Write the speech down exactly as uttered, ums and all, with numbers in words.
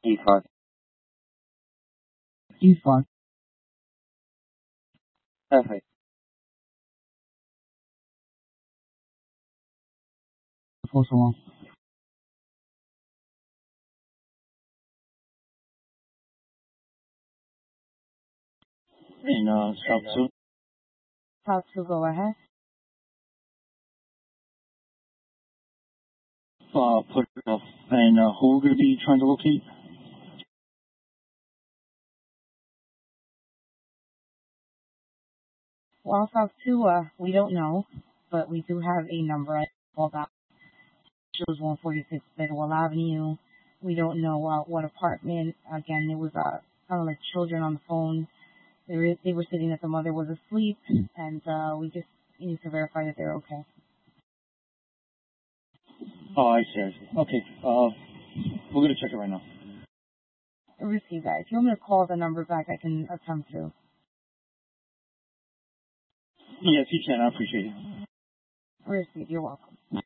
いいか、 いいですか？ はいはい。 そうそう。 In uh, South Sioux, South Sioux, go ahead. uh, put it up. And uh, who we're going to be trying to locate? Well, South Sioux, uh, we don't know, but we do have a number. I called out. Shows one forty-six Bedwell Avenue. We don't know uh, what apartment. Again, it was uh, kind of like children on the phone. They were, they were sitting that the mother was asleep, and uh, we just need to verify that they're okay. Oh, I see, I see. Okay, uh, we're going to check it right now. Receive that. If you want me to call the number back, I can attempt to. Yes, you can. I appreciate it. Receive. You're welcome.